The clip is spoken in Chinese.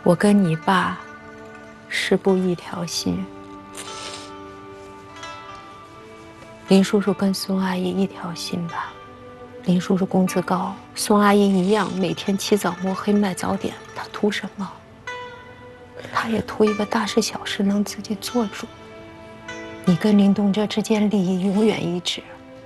我跟你爸是不一条心。林叔叔跟孙阿姨一条心吧。林叔叔工资高，孙阿姨一样，每天起早摸黑卖早点，他图什么？他也图一个大事小事能自己做主。你跟林东哲之间利益永远一致。